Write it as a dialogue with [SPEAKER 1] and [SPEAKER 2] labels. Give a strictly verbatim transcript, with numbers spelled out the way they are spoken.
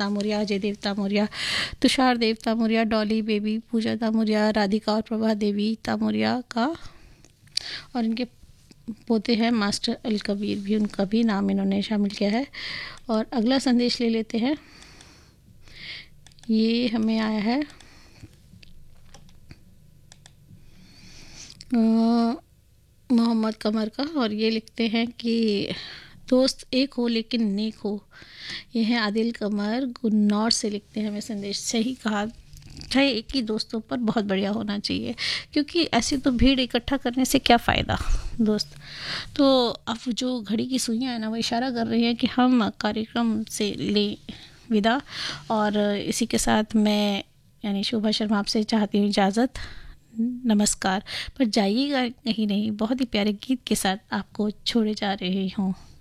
[SPEAKER 1] तामुरिया, अजय देव तामुरिया, तुषार देव तामुरिया, Dolly baby, पूजा तामुरिया, राधिका और प्रभा देवी तामुरिया का, और इनके पोते हैं मास्टर अल कबीर, भी उनका भी नाम इन्होंने शामिल किया है। और अगला संदेश ले लेते हैं। ये हमें आया है मोहम्मद कमर का, और ये लिखते हैं कि दोस्त एक हो लेकिन नेक हो। ये है आदिल कमर गुन्नौर से लिखते हैं हमें संदेश। सही कहा, चाहे एक ही दोस्तों पर बहुत बढ़िया होना चाहिए, क्योंकि ऐसी तो भीड़ इकट्ठा करने से क्या फ़ायदा दोस्त। तो अब जो घड़ी की सुइयाँ हैं ना, वो इशारा कर रही हैं कि हम कार्यक्रम से लें विदा, और इसी के साथ मैं यानी शोभा शर्मा आपसे चाहती हूँ इजाज़त। नमस्कार। पर जाइएगा कहीं नहीं, बहुत ही प्यारे गीत के साथ आपको छोड़े जा रही हूँ।